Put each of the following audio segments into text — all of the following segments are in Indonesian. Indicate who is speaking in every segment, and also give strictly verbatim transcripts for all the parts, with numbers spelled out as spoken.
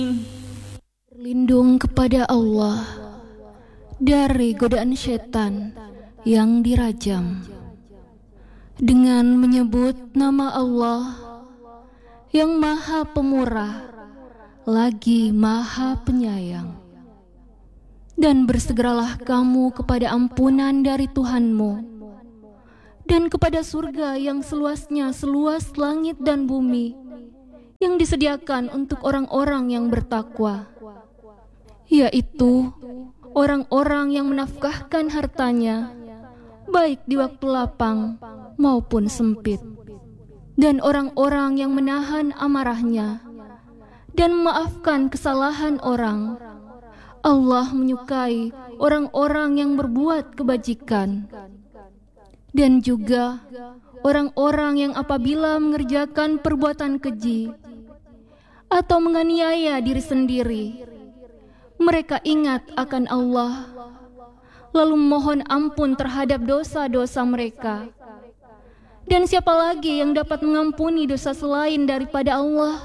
Speaker 1: Berlindung kepada Allah dari godaan setan yang dirajam dengan menyebut nama Allah yang Maha Pemurah lagi Maha Penyayang. Dan bersegeralah kamu kepada ampunan dari Tuhanmu dan kepada surga yang seluasnya seluas langit dan bumi, yang disediakan untuk orang-orang yang bertakwa, yaitu orang-orang yang menafkahkan hartanya baik di waktu lapang maupun sempit, dan orang-orang yang menahan amarahnya dan memaafkan kesalahan orang. Allah menyukai orang-orang yang berbuat kebajikan, dan juga orang-orang yang apabila mengerjakan perbuatan keji atau menganiaya diri sendiri, mereka ingat akan Allah, lalu mohon ampun terhadap dosa-dosa mereka. Dan siapa lagi yang dapat mengampuni dosa selain daripada Allah?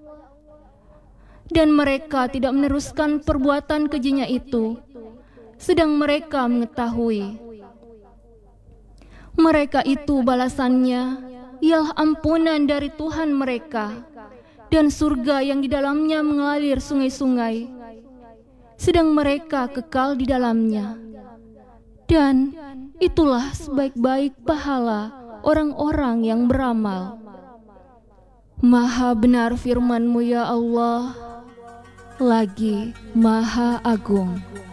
Speaker 1: Dan mereka tidak meneruskan perbuatan kejinya itu, sedang mereka mengetahui. Mereka itu balasannya ialah ampunan dari Tuhan mereka dan surga yang di dalamnya mengalir sungai-sungai, sedang mereka kekal di dalamnya. Dan itulah sebaik-baik pahala orang-orang yang beramal. Maha benar firman-Mu ya Allah, lagi Maha Agung.